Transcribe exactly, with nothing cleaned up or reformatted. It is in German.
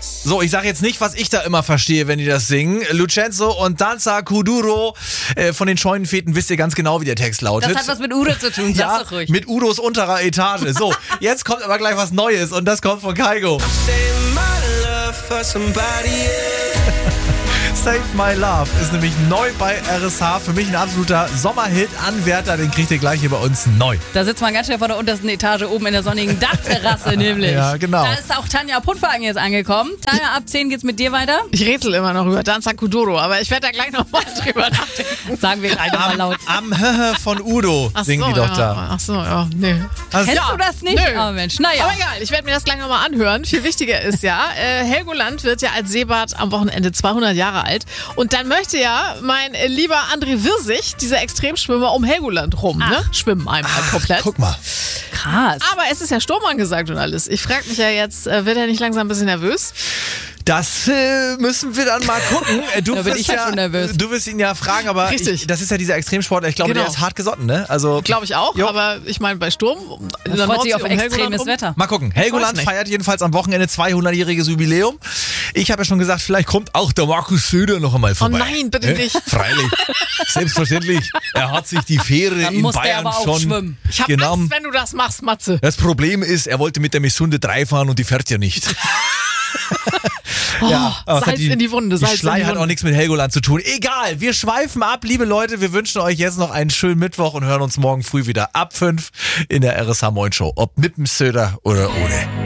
So, ich sage jetzt nicht, was ich da immer verstehe, wenn die das singen. Lucenzo und Danza Kuduro äh, von den Scheunenfeten, wisst ihr ganz genau, wie der Text lautet. Das hat was mit Udo zu tun, sag's ja, doch ruhig. mit Udos unterer Etage. So, jetzt kommt aber gleich was Neues und das kommt von Kygo. Save My Love ist nämlich neu bei R S H. Für mich ein absoluter Sommerhit-Anwärter. Den kriegt ihr gleich hier bei uns neu. Da sitzt man ganz schnell vor der untersten Etage oben in der sonnigen Dachterrasse nämlich. Ja, genau. Da ist auch Tanja Puttwagen jetzt angekommen. Tanja, ab zehn geht's mit dir weiter. Ich rätsel immer noch über Danza Kuduro, aber ich werde da gleich nochmal drüber nachdenken. Sagen wir gleich nochmal laut. Am Höhe von Udo Ach singen so, die doch ja. da. Ach so, ja, nee. Also, Kennst ja, du das nicht? nö. Oh Mensch, naja. Aber egal, ich werde mir das gleich nochmal anhören. Viel wichtiger ist ja, äh, Helgoland wird ja als Seebad am Wochenende zweihundert Jahre alt. Und dann möchte ja mein äh, lieber André Wirsig, dieser Extremschwimmer, um Helgoland rum, ne? Schwimmen einmal Ach, komplett. guck mal. Krass. Aber es ist ja Sturm angesagt und alles. Ich frage mich ja jetzt, äh, wird er nicht langsam ein bisschen nervös? Das äh, müssen wir dann mal gucken. Äh, Du Da bin wirst ich ja schon nervös. Du wirst ihn ja fragen, aber Richtig. ich, das ist ja dieser Extremsportler. Ich glaube, Genau. der ist hart gesotten, ne? Also Glaube ich auch, Jo. aber ich meine bei Sturm. in Er der freut sich Nordsee auf um Helgoland extremes rum. Wetter. Mal gucken. Helgoland nicht. feiert jedenfalls am Wochenende zweihundertjähriges Jubiläum. Ich habe ja schon gesagt, vielleicht kommt auch der Markus Söder noch einmal vorbei. Oh nein, bitte Hä? nicht. Freilich. Selbstverständlich. Er hat sich die Fähre Dann in muss der Bayern aber auch schon schwimmen. Ich habe genommen. Angst, wenn du das machst, Matze. Das Problem ist, er wollte mit der Missunde drei fahren und die fährt ja nicht. ja, aber es Salz hat in die Wunde, Die Salz in Schlei die hat Wunde. auch nichts mit Helgoland zu tun. Egal, wir schweifen ab, liebe Leute. Wir wünschen euch jetzt noch einen schönen Mittwoch und hören uns morgen früh wieder ab fünf in der R S H Moin Show. Ob mit dem Söder oder ohne.